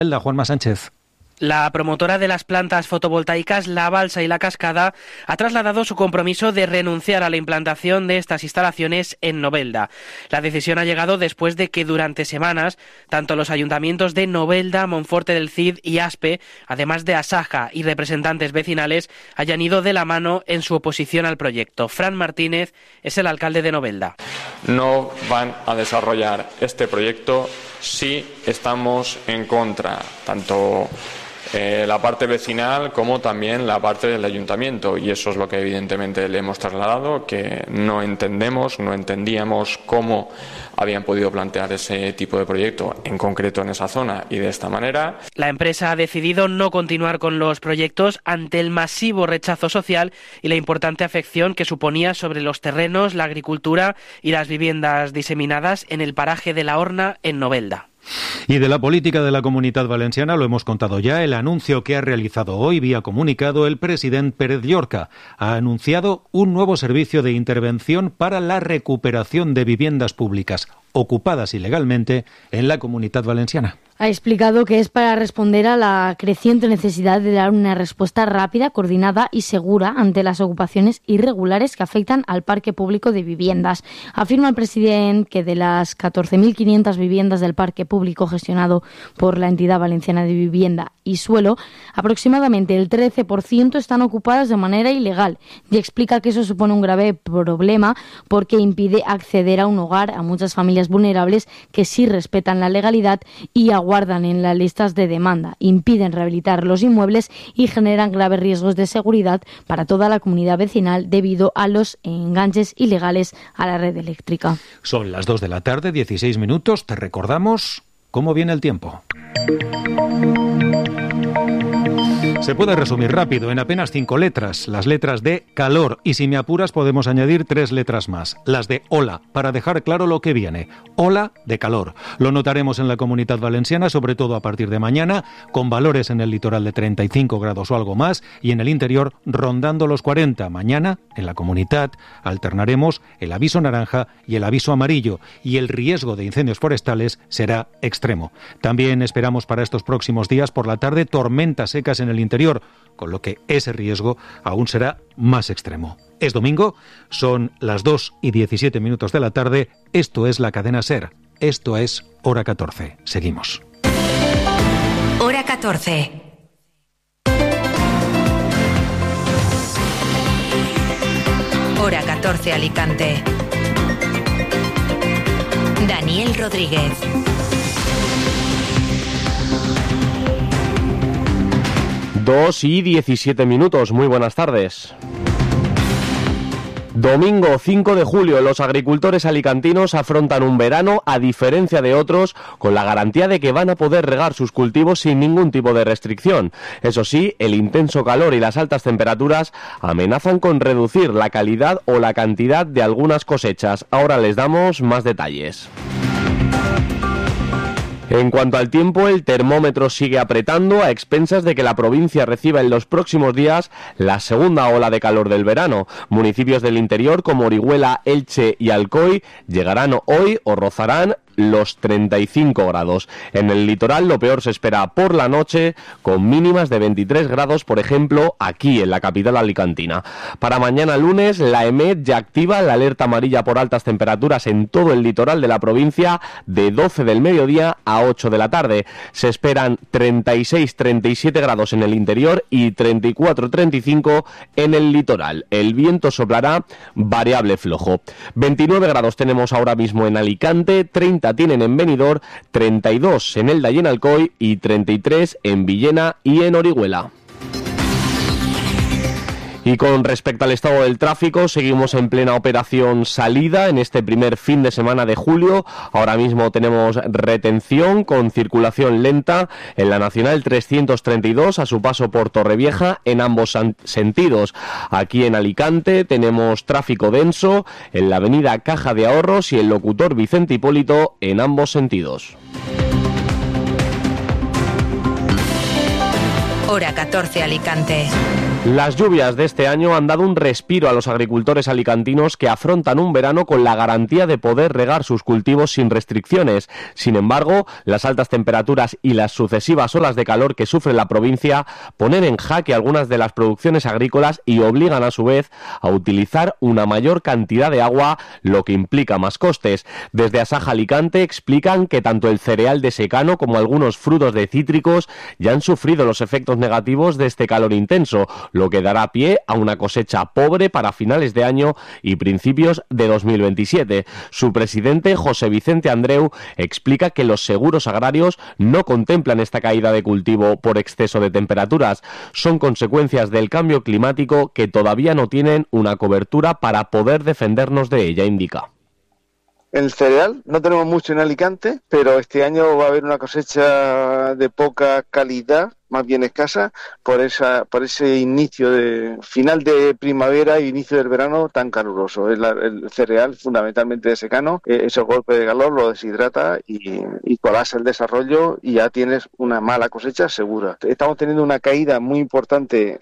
Juanma Sánchez. La promotora de las plantas fotovoltaicas La Balsa y La Cascada ha trasladado su compromiso de renunciar a la implantación de estas instalaciones en Novelda. La decisión ha llegado después de que durante semanas tanto los ayuntamientos de Novelda, Monforte del Cid y Aspe, además de Asaja y representantes vecinales, hayan ido de la mano en su oposición al proyecto. Fran Martínez es el alcalde de Novelda. No van a desarrollar este proyecto si estamos en contra, tanto la parte vecinal como también la parte del ayuntamiento, y eso es lo que evidentemente le hemos trasladado, que no entendíamos cómo habían podido plantear ese tipo de proyecto en concreto en esa zona y de esta manera. La empresa ha decidido no continuar con los proyectos ante el masivo rechazo social y la importante afección que suponía sobre los terrenos, la agricultura y las viviendas diseminadas en el paraje de La Horna en Novelda. Y de la política de la Comunitat Valenciana lo hemos contado ya, el anuncio que ha realizado hoy vía comunicado el presidente Pérez Llorca. Ha anunciado un nuevo servicio de intervención para la recuperación de viviendas públicas ocupadas ilegalmente en la Comunitat Valenciana. Ha explicado que es para responder a la creciente necesidad de dar una respuesta rápida, coordinada y segura ante las ocupaciones irregulares que afectan al parque público de viviendas. Afirma el presidente que de las 14.500 viviendas del parque público gestionado por la entidad valenciana de vivienda y suelo, aproximadamente el 13% están ocupadas de manera ilegal, y explica que eso supone un grave problema porque impide acceder a un hogar a muchas familias vulnerables que sí respetan la legalidad y aguardan en las listas de demanda, impiden rehabilitar los inmuebles y generan graves riesgos de seguridad para toda la comunidad vecinal debido a los enganches ilegales a la red eléctrica. Son las 2 de la tarde, 16 minutos. Te recordamos cómo viene el tiempo. Se puede resumir rápido en apenas 5 letras, las letras de calor, y si me apuras podemos añadir 3 letras más, las de ola, para dejar claro lo que viene. Ola de calor. Lo notaremos en la Comunitat Valenciana, sobre todo a partir de mañana, con valores en el litoral de 35 grados o algo más, y en el interior rondando los 40. Mañana, en la Comunitat, alternaremos el aviso naranja y el aviso amarillo, y el riesgo de incendios forestales será extremo. También esperamos para estos próximos días por la tarde tormentas secas en el interior, con lo que ese riesgo aún será más extremo. Es domingo, son las 2:17 de la tarde, esto es la cadena SER, esto es Hora 14. Seguimos. Hora 14. Hora 14 Alicante. Daniel Rodríguez. Dos y 17 minutos. Muy buenas tardes. Domingo 5 de julio, los agricultores alicantinos afrontan un verano, a diferencia de otros, con la garantía de que van a poder regar sus cultivos sin ningún tipo de restricción. Eso sí, el intenso calor y las altas temperaturas amenazan con reducir la calidad o la cantidad de algunas cosechas. Ahora les damos más detalles. En cuanto al tiempo, el termómetro sigue apretando a expensas de que la provincia reciba en los próximos días la segunda ola de calor del verano. Municipios del interior como Orihuela, Elche y Alcoy llegarán hoy o rozarán los 35 grados. En el litoral lo peor se espera por la noche, con mínimas de 23 grados, por ejemplo, aquí en la capital alicantina. Para mañana lunes, la EMET ya activa la alerta amarilla por altas temperaturas en todo el litoral de la provincia de 12 del mediodía a 8 de la tarde. Se esperan 36-37 grados en el interior y 34-35 en el litoral. El viento soplará variable flojo. 29 grados tenemos ahora mismo en Alicante, 30 tienen en Benidorm, 32 en Elda y en Alcoy y 33 en Villena y en Orihuela. Y con respecto al estado del tráfico, seguimos en plena operación salida en este primer fin de semana de julio. Ahora mismo tenemos retención con circulación lenta en la Nacional 332 a su paso por Torrevieja en ambos sentidos. Aquí en Alicante tenemos tráfico denso en la avenida Caja de Ahorros y el locutor Vicente Hipólito en ambos sentidos. Hora 14 Alicante. Las lluvias de este año han dado un respiro a los agricultores alicantinos que afrontan un verano con la garantía de poder regar sus cultivos sin restricciones. Sin embargo, las altas temperaturas y las sucesivas olas de calor que sufre la provincia ponen en jaque algunas de las producciones agrícolas y obligan a su vez a utilizar una mayor cantidad de agua, lo que implica más costes. Desde Asaja Alicante explican que tanto el cereal de secano como algunos frutos de cítricos ya han sufrido los efectos negativos de este calor intenso, lo que dará pie a una cosecha pobre para finales de año y principios de 2027. Su presidente, José Vicente Andreu, explica que los seguros agrarios no contemplan esta caída de cultivo por exceso de temperaturas. Son consecuencias del cambio climático que todavía no tienen una cobertura para poder defendernos de ella, indica. El cereal no tenemos mucho en Alicante, pero este año va a haber una cosecha de poca calidad, más bien escasa, por ese inicio de final de primavera y inicio del verano tan caluroso. El cereal, fundamentalmente de secano, esos golpes de calor lo deshidrata y colapsa el desarrollo y ya tienes una mala cosecha segura. Estamos teniendo una caída muy importante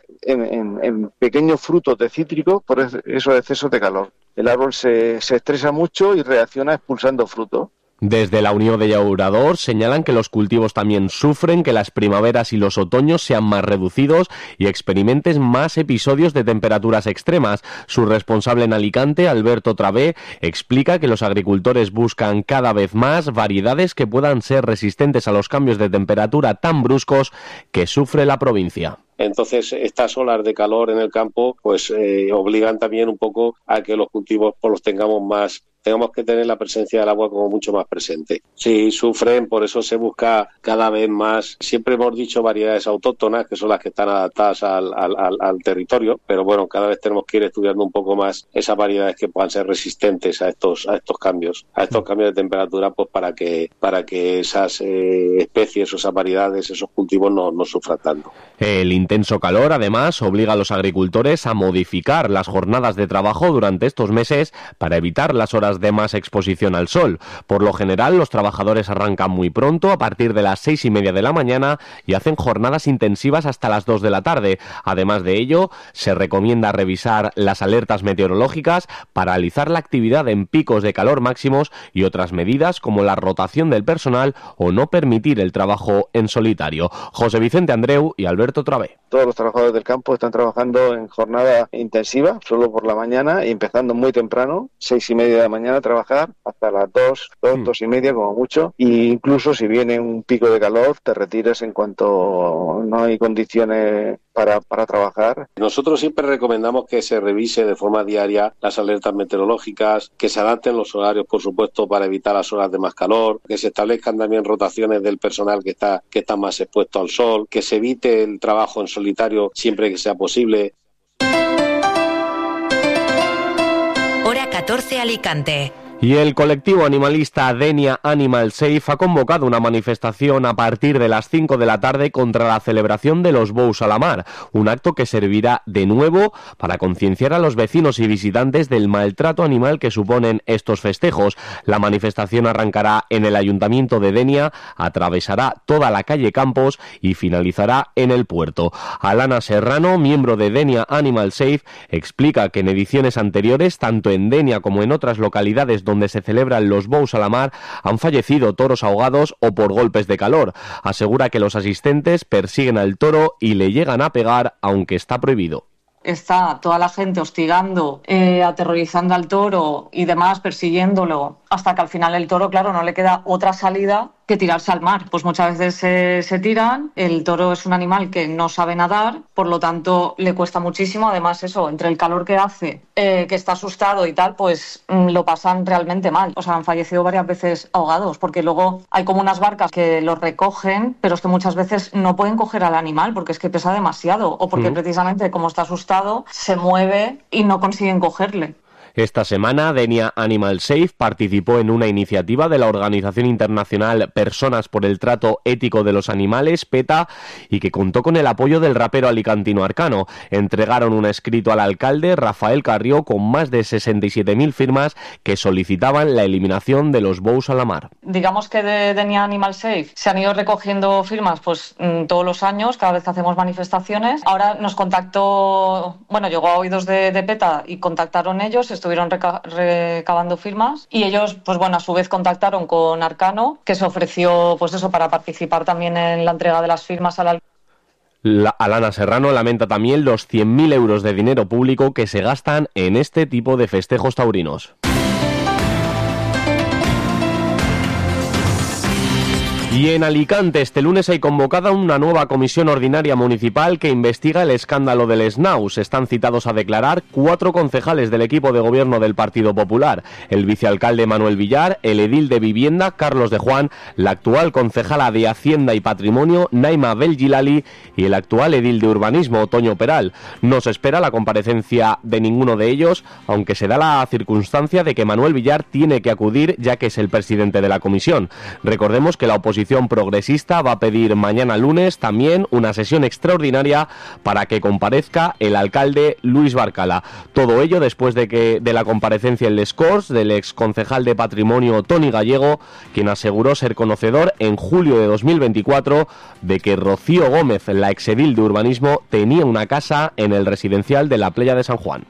en pequeños frutos de cítricos por esos excesos de calor. El árbol se estresa mucho y reacciona expulsando frutos. Desde la Unión de Llaurador señalan que los cultivos también sufren que las primaveras y los otoños sean más reducidos y experimentes más episodios de temperaturas extremas. Su responsable en Alicante, Alberto Travé, explica que los agricultores buscan cada vez más variedades que puedan ser resistentes a los cambios de temperatura tan bruscos que sufre la provincia. Entonces, estas olas de calor en el campo pues obligan también un poco a que los cultivos pues, los tengamos que tener la presencia del agua como mucho más presente. Sí, sufren, por eso se busca cada vez más. Siempre hemos dicho variedades autóctonas, que son las que están adaptadas al territorio, pero bueno, cada vez tenemos que ir estudiando un poco más esas variedades que puedan ser resistentes a estos cambios de temperatura, pues para que esas especies o esas variedades, esos cultivos no sufran tanto. El intenso calor, además, obliga a los agricultores a modificar las jornadas de trabajo durante estos meses para evitar las horas de más exposición al sol. Por lo general, los trabajadores arrancan muy pronto, a partir de las 6:30 de la mañana, y hacen jornadas intensivas hasta las 2 de la tarde. Además de ello, se recomienda revisar las alertas meteorológicas, paralizar la actividad en picos de calor máximos y otras medidas como la rotación del personal o no permitir el trabajo en solitario. José Vicente Andreu y Alberto Travé. Todos los trabajadores del campo están trabajando en jornada intensiva, solo por la mañana, y empezando muy temprano, 6:30 de la mañana a trabajar, hasta las 2:30 como mucho, e incluso si viene un pico de calor, te retiras en cuanto no hay condiciones para trabajar. Nosotros siempre recomendamos que se revise de forma diaria las alertas meteorológicas, que se adapten los horarios, por supuesto, para evitar las horas de más calor, que se establezcan también rotaciones del personal que está más expuesto al sol, que se evite el trabajo en solitario siempre que sea posible. Hora 14 Alicante. Y el colectivo animalista Denia Animal Safe ha convocado una manifestación a partir de las 5 de la tarde contra la celebración de los bous a la mar, un acto que servirá de nuevo para concienciar a los vecinos y visitantes del maltrato animal que suponen estos festejos. La manifestación arrancará en el Ayuntamiento de Denia, atravesará toda la calle Campos y finalizará en el puerto. Alana Serrano, miembro de Denia Animal Safe, explica que en ediciones anteriores, tanto en Denia como en otras localidades donde se celebran los bous a la mar, han fallecido toros ahogados o por golpes de calor. Asegura que los asistentes persiguen al toro y le llegan a pegar, aunque está prohibido. Está toda la gente hostigando, aterrorizando al toro y demás, persiguiéndolo, hasta que al final el toro, claro, no le queda otra salida que tirarse al mar. Pues muchas veces se tiran, el toro es un animal que no sabe nadar, por lo tanto le cuesta muchísimo, además eso, entre el calor que hace, que está asustado y tal, pues lo pasan realmente mal. O sea, han fallecido varias veces ahogados, porque luego hay como unas barcas que los recogen, pero es que muchas veces no pueden coger al animal porque es que pesa demasiado, o porque precisamente como está asustado, se mueve y no consiguen cogerle. Esta semana, Denia Animal Safe participó en una iniciativa de la Organización Internacional Personas por el Trato Ético de los Animales, PETA, y que contó con el apoyo del rapero alicantino Arcano. Entregaron un escrito al alcalde Rafael Carrió con más de 67.000 firmas que solicitaban la eliminación de los bous a la mar. Digamos que de Denia Animal Safe se han ido recogiendo firmas pues todos los años, cada vez hacemos manifestaciones. Ahora nos contactó, llegó a oídos de PETA y contactaron ellos, estuvieron recabando firmas y ellos, a su vez contactaron con Arcano, que se ofreció, para participar también en la entrega de las firmas al Alana Serrano lamenta también los 100.000 euros de dinero público que se gastan en este tipo de festejos taurinos. Y en Alicante este lunes hay convocada una nueva comisión ordinaria municipal que investiga el escándalo del Snaus. Están citados a declarar 4 concejales del equipo de gobierno del Partido Popular: el vicealcalde Manuel Villar, el edil de Vivienda Carlos de Juan, la actual concejala de Hacienda y Patrimonio Naima Belgilali y el actual edil de Urbanismo Toño Peral. No se espera la comparecencia de ninguno de ellos, aunque se da la circunstancia de que Manuel Villar tiene que acudir ya que es el presidente de la comisión. Recordemos que la oposición progresista va a pedir mañana lunes también una sesión extraordinaria para que comparezca el alcalde Luis Barcala. Todo ello después de la comparecencia en Les Corts del exconcejal de Patrimonio Toni Gallego, quien aseguró ser conocedor en julio de 2024 de que Rocío Gómez, la exedil de Urbanismo, tenía una casa en el residencial de la Playa de San Juan.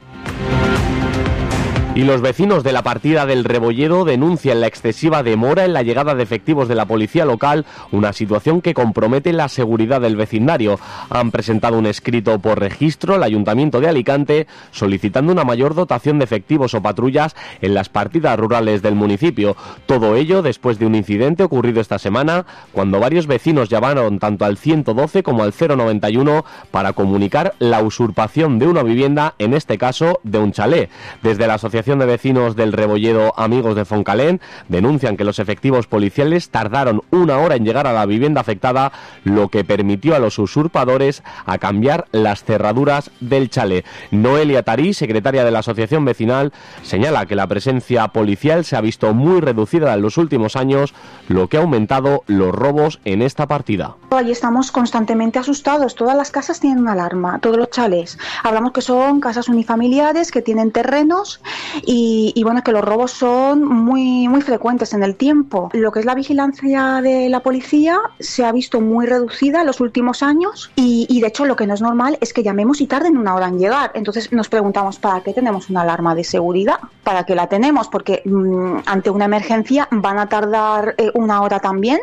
Y los vecinos de la partida del Rebolledo denuncian la excesiva demora en la llegada de efectivos de la policía local, una situación que compromete la seguridad del vecindario. Han presentado un escrito por registro al Ayuntamiento de Alicante solicitando una mayor dotación de efectivos o patrullas en las partidas rurales del municipio. Todo ello después de un incidente ocurrido esta semana, cuando varios vecinos llamaron tanto al 112 como al 091 para comunicar la usurpación de una vivienda, en este caso de un chalet. Desde la Asociación de Vecinos del Rebolledo Amigos de Foncalén denuncian que los efectivos policiales tardaron 1 hora en llegar a la vivienda afectada, lo que permitió a los usurpadores a cambiar las cerraduras del chalet. Noelia Tarí, secretaria de la Asociación Vecinal, señala que la presencia policial se ha visto muy reducida en los últimos años, lo que ha aumentado los robos en esta partida. Allí estamos constantemente asustados, todas las casas tienen una alarma, todos los chalés. Hablamos que son casas unifamiliares, que tienen terrenos y que los robos son muy, muy frecuentes en el tiempo. Lo que es la vigilancia de la policía se ha visto muy reducida en los últimos años y de hecho lo que no es normal es que llamemos y tarden 1 hora en llegar. Entonces nos preguntamos, ¿para qué tenemos una alarma de seguridad? ¿Para qué la tenemos? Porque ante una emergencia van a tardar 1 hora también.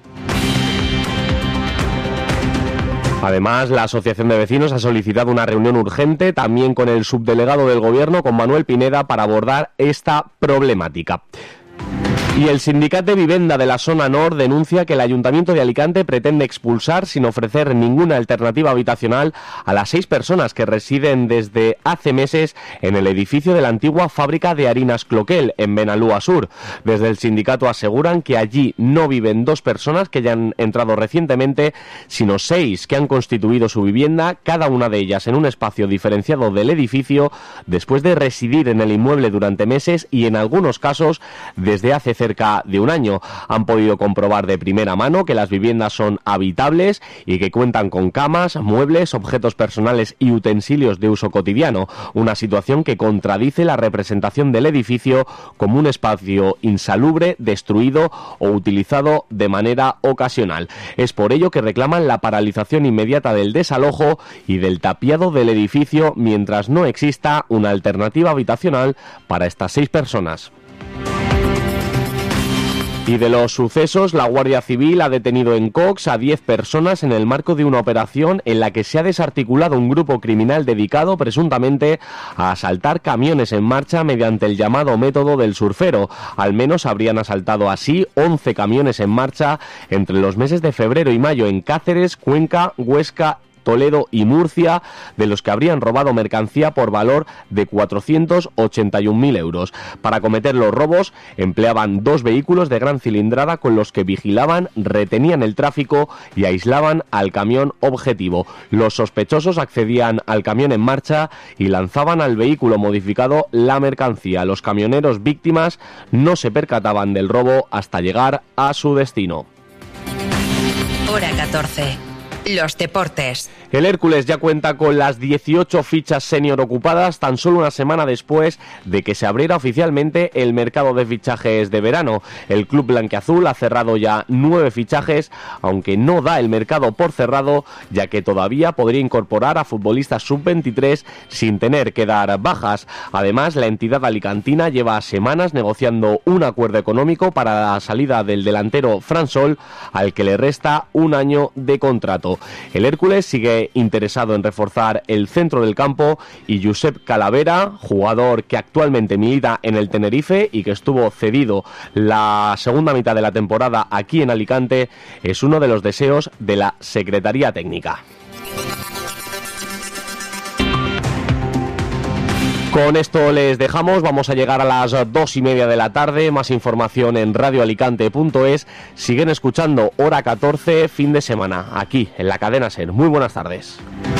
Además, la Asociación de Vecinos ha solicitado una reunión urgente también con el subdelegado del Gobierno, con Manuel Pineda, para abordar esta problemática. Y el Sindicat de Vivienda de la Zona Nord denuncia que el Ayuntamiento de Alicante pretende expulsar sin ofrecer ninguna alternativa habitacional a las 6 personas que residen desde hace meses en el edificio de la antigua fábrica de harinas Cloquel, en Benalúa Sur. Desde el sindicato aseguran que allí no viven 2 personas que ya han entrado recientemente, sino 6 que han constituido su vivienda, cada una de ellas en un espacio diferenciado del edificio, después de residir en el inmueble durante meses y en algunos casos desde hace cerca de 1 año. Han podido comprobar de primera mano que las viviendas son habitables y que cuentan con camas, muebles, objetos personales y utensilios de uso cotidiano, una situación que contradice la representación del edificio como un espacio insalubre, destruido o utilizado de manera ocasional. Es por ello que reclaman la paralización inmediata del desalojo y del tapiado del edificio mientras no exista una alternativa habitacional para estas 6 personas. Y de los sucesos, la Guardia Civil ha detenido en Cox a 10 personas en el marco de una operación en la que se ha desarticulado un grupo criminal dedicado presuntamente a asaltar camiones en marcha mediante el llamado método del surfero. Al menos habrían asaltado así 11 camiones en marcha entre los meses de febrero y mayo en Cáceres, Cuenca, Huesca Toledo y Murcia, de los que habrían robado mercancía por valor de 481.000 euros. Para cometer los robos empleaban 2 vehículos de gran cilindrada con los que vigilaban, retenían el tráfico y aislaban al camión objetivo. Los sospechosos accedían al camión en marcha y lanzaban al vehículo modificado la mercancía. Los camioneros víctimas no se percataban del robo hasta llegar a su destino. Hora 14. Los deportes. El Hércules ya cuenta con las 18 fichas senior ocupadas tan solo una semana después de que se abriera oficialmente el mercado de fichajes de verano. El club blanquiazul ha cerrado ya 9 fichajes, aunque no da el mercado por cerrado, ya que todavía podría incorporar a futbolistas sub-23 sin tener que dar bajas. Además, la entidad alicantina lleva semanas negociando un acuerdo económico para la salida del delantero Fran Sol, al que le resta un año de contrato. El Hércules sigue interesado en reforzar el centro del campo y Josep Calavera, jugador que actualmente milita en el Tenerife y que estuvo cedido la segunda mitad de la temporada aquí en Alicante, es uno de los deseos de la Secretaría Técnica. Con esto les dejamos, vamos a llegar a las 2:30 de la tarde, más información en radioalicante.es. Siguen escuchando Hora 14, fin de semana, aquí en la cadena SER. Muy buenas tardes.